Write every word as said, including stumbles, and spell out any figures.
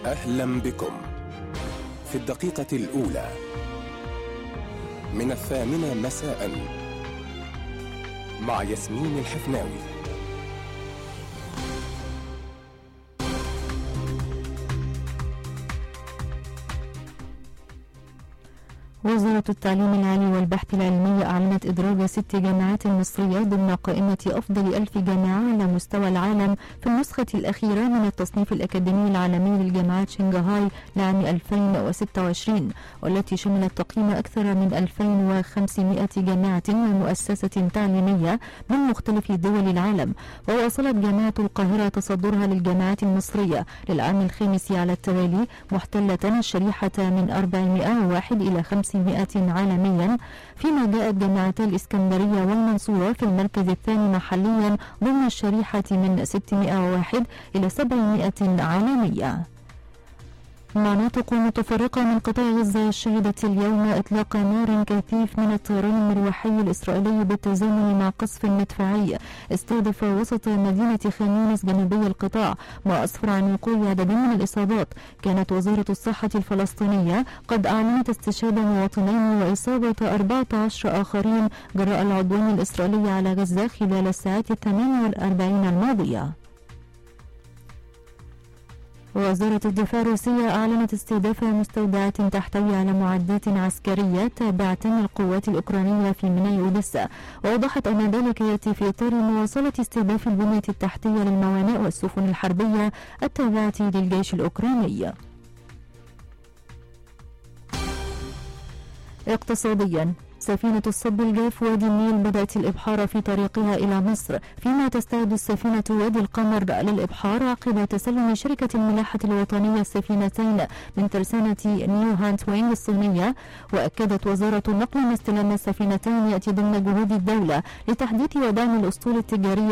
أهلا بكم في الدقيقة الأولى من الثامنة مساء مع ياسمين الحفناوي. وزارة التعليم العالي والبحث العلمي أعلنت إدراج ست جامعات مصرية ضمن قائمة أفضل ألف جامعة على مستوى العالم في النسخة الأخيرة من التصنيف الأكاديمي العالمي للجامعات شنغهاي لعام ألفين وستة وعشرين، والتي شملت تقييم أكثر من ألفين وخمسمائة جامعة ومؤسسة تعليمية من مختلف دول العالم. وواصلت جامعة القاهرة تصدرها للجامعات المصرية للعام الخامس على التوالي، محتلة الشريحة من أربعمائة وواحد إلى خمسمائة عالميا، فيما جاءت جامعتا الإسكندرية والمنصورة في المركز الثاني محليا ضمن الشريحة من ستمائة وواحد إلى سبعمائة عالمية. مناطق متفرقة من قطاع غزة شهدت اليوم إطلاق نار كثيف من الطيران المروحي الإسرائيلي بالتزامن مع قصف مدفعي استهدف وسط مدينة خان يونس جنوبي القطاع، ما أسفر عن وقوع عدد من الإصابات. كانت وزارة الصحة الفلسطينية قد أعلنت استشهاد مواطنين وإصابة أربعة عشر آخرين جراء العدوان الإسرائيلي على غزة خلال الساعات الثمان والأربعين الماضية. وزارة الدفاع الروسية أعلنت استهداف مستودعات تحتوي على معدات عسكرية تابعة للقوات الأوكرانية في ميناء أوديسا، وأوضحت أن ذلك يأتي في إطار مواصلة استهداف البنية التحتية للموانئ والسفن الحربية التابعة للجيش الأوكراني. اقتصاديا، سفينة الصب الجاف وادي النيل بدأت الإبحار في طريقها إلى مصر، فيما تستعد السفينة وادي القمر للإبحار عقب تسلم شركة الملاحة الوطنية السفينتين من ترسانة نيو هانتوينغ الصينية. وأكدت وزارة النقل أن استلام السفينتين يأتي ضمن جهود الدولة لتحديث ودعم الأسطول التجاري